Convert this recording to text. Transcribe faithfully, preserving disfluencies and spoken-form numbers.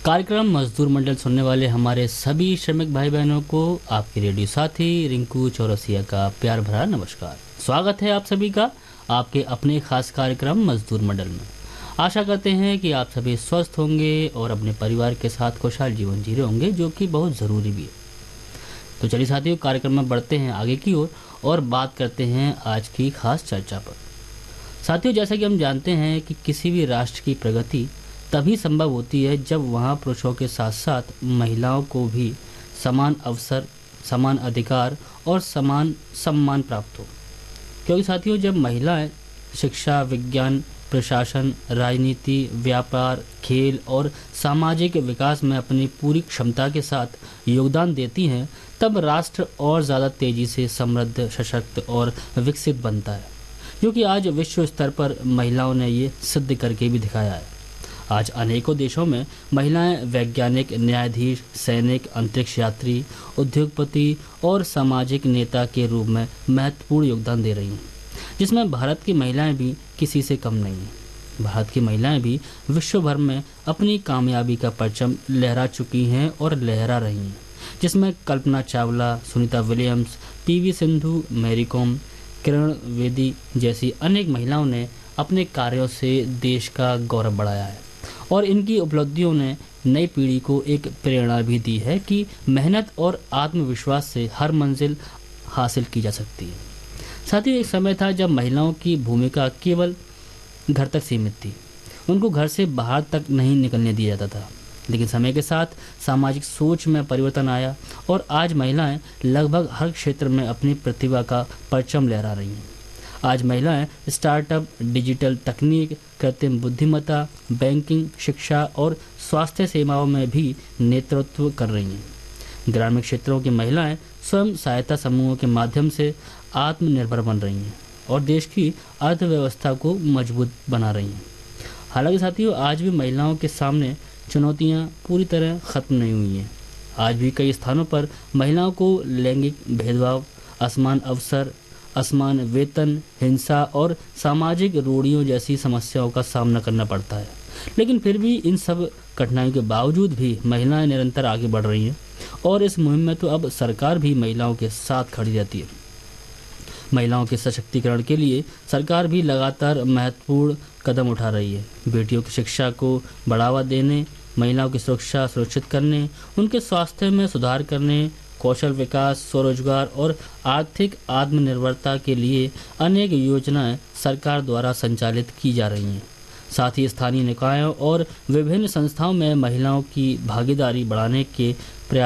कार्यक्रम मजदूर मंडल सुनने वाले हमारे सभी श्रमिक भाई बहनों को आपके रेडियो साथी रिंकू चौरसिया का प्यार भरा नमस्कार। स्वागत है आप सभी का आपके अपने खास कार्यक्रम मजदूर मंडल में। आशा करते हैं कि आप सभी स्वस्थ होंगे और अपने परिवार के साथ खुशहाल जीवन जी रहे होंगे, जो कि बहुत ज़रूरी भी है। तो चलिए साथियों, कार्यक्रम में बढ़ते हैं आगे की ओर और, और बात करते हैं आज की खास चर्चा पर। साथियों, जैसा कि हम जानते हैं कि किसी भी राष्ट्र की प्रगति तभी संभव होती है जब वहाँ पुरुषों के साथ साथ महिलाओं को भी समान अवसर, समान अधिकार और समान सम्मान प्राप्त हो। क्योंकि साथियों, जब महिलाएं शिक्षा, विज्ञान, प्रशासन, राजनीति, व्यापार, खेल और सामाजिक विकास में अपनी पूरी क्षमता के साथ योगदान देती हैं, तब राष्ट्र और ज़्यादा तेज़ी से समृद्ध, सशक्त और विकसित बनता है, जो कि आज विश्व स्तर पर महिलाओं ने ये सिद्ध करके भी दिखाया है। आज अनेकों देशों में महिलाएं वैज्ञानिक, न्यायाधीश, सैनिक, अंतरिक्ष यात्री, उद्योगपति और सामाजिक नेता के रूप में महत्वपूर्ण योगदान दे रही हैं, जिसमें भारत की महिलाएं भी किसी से कम नहीं हैं। भारत की महिलाएं भी विश्व भर में अपनी कामयाबी का परचम लहरा चुकी हैं और लहरा रही हैं, जिसमें Kalpana Chawla, Sunita Williams, PV Sindhu, Mary com, Kiran Bedi जैसी अनेक महिलाओं ने अपने कार्यों से देश का गौरव बढ़ाया है और इनकी उपलब्धियों ने नई पीढ़ी को एक प्रेरणा भी दी है कि मेहनत और आत्मविश्वास से हर मंजिल हासिल की जा सकती है। साथ ही एक समय था जब महिलाओं की भूमिका केवल घर तक सीमित थी, उनको घर से बाहर तक नहीं निकलने दिया जाता था। लेकिन समय के साथ सामाजिक सोच में परिवर्तन आया और आज महिलाएं लगभग हर क्षेत्र में अपनी प्रतिभा का परचम लहरा रही हैं। आज महिलाएं स्टार्टअप, डिजिटल तकनीक, कृत्रिम बुद्धिमत्ता, बैंकिंग, शिक्षा और स्वास्थ्य सेवाओं में भी नेतृत्व कर रही हैं। ग्रामीण क्षेत्रों की महिलाएं स्वयं सहायता समूहों के माध्यम से आत्मनिर्भर बन रही हैं और देश की अर्थव्यवस्था को मजबूत बना रही हैं। हालांकि साथियों, आज भी महिलाओं के सामने चुनौतियां पूरी तरह खत्म नहीं हुई हैं। आज भी कई स्थानों पर महिलाओं को लैंगिक भेदभाव, असमान अवसर, असमान वेतन, हिंसा और सामाजिक रूढ़ियों जैसी समस्याओं का सामना करना पड़ता है। लेकिन फिर भी इन सब कठिनाइयों के बावजूद भी महिलाएं निरंतर आगे बढ़ रही हैं और इस मुहिम में तो अब सरकार भी महिलाओं के साथ खड़ी रहती है। महिलाओं के सशक्तिकरण के लिए सरकार भी लगातार महत्वपूर्ण कदम उठा रही है। बेटियों की शिक्षा को बढ़ावा देने, महिलाओं की सुरक्षा सुरक्षित करने, उनके स्वास्थ्य में सुधार करने, कौशल विकास, स्वरोजगार और आर्थिक आत्मनिर्भरता के लिए अनेक योजनाएं सरकार द्वारा संचालित की जा रही हैं। साथ ही स्थानीय निकायों और विभिन्न संस्थाओं में महिलाओं की भागीदारी बढ़ाने के प्रयास